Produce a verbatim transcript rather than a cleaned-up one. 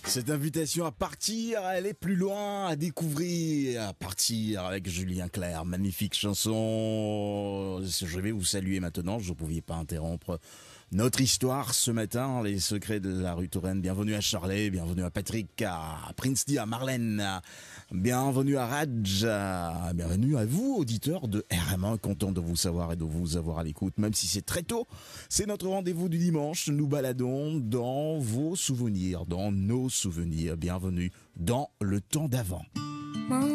Cette invitation à partir, à aller plus loin, à découvrir, à partir avec Julien Clerc. Magnifique chanson. Je vais vous saluer maintenant, je ne pouvais pas interrompre notre histoire ce matin, les secrets de la rue Touraine. Bienvenue à Charlet, bienvenue à Patrick, à Prince D, à Marlène, bienvenue à Raj, bienvenue à vous, auditeurs de R M un, content de vous savoir et de vous avoir à l'écoute, même si c'est très tôt. C'est notre rendez-vous du dimanche, nous baladons dans vos souvenirs, dans nos souvenirs. Bienvenue dans le temps d'avant.